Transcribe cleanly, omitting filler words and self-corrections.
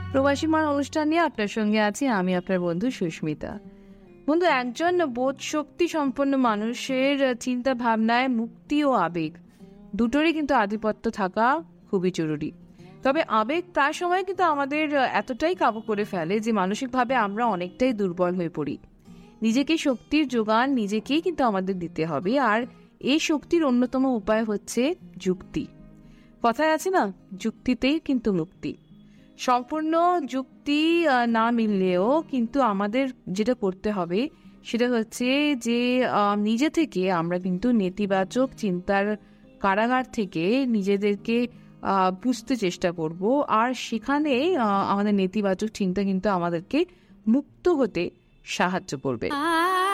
প্রবাসী মান অনুষ্ঠান নিয়ে আপনার সঙ্গে আছি আমি, আপনার বন্ধু সুস্মিতা। বন্ধু, একজন বোধ শক্তি সম্পন্ন মানুষের চিন্তা ভাবনায় মুক্তি ও আবেগ দুটোরই কিন্তু আধিপত্য থাকা খুবই জরুরি। তবে আবেগ প্রায় সময় কিন্তু আমাদের এতটাই কাবু করে ফেলে যে মানসিকভাবে আমরা অনেকটাই দুর্বল হয়ে পড়ি। নিজেকে শক্তির যোগান নিজেকেই কিন্তু আমাদের দিতে হবে, আর এই শক্তির অন্যতম উপায় হচ্ছে যুক্তি। কথায় আছে না, যুক্তিতেই কিন্তু মুক্তি। সম্পূর্ণ যুক্তি না মিললেও কিন্তু আমাদের যেটা করতে হবে সেটা হচ্ছে যে নিজে থেকে আমরা কিন্তু নেতিবাচক চিন্তার কারাগার থেকে নিজেদেরকে বুঝতে চেষ্টা করব, আর সেখানে আমাদের নেতিবাচক চিন্তা কিন্তু আমাদেরকে মুক্ত হতে সাহায্য করবে।